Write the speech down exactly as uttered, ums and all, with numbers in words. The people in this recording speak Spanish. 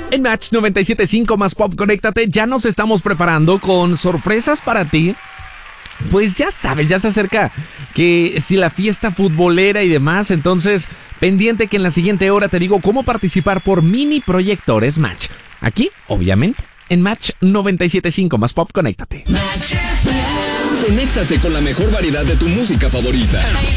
En Match noventa y siete punto cinco más Pop, conéctate. Ya nos estamos preparando con sorpresas para ti. Pues ya sabes, ya se acerca que si la fiesta futbolera y demás, entonces pendiente que en la siguiente hora te digo cómo participar por mini proyectores Match. Aquí, obviamente, en Match noventa y siete punto cinco más Pop, conéctate. Conéctate con la mejor variedad de tu música favorita.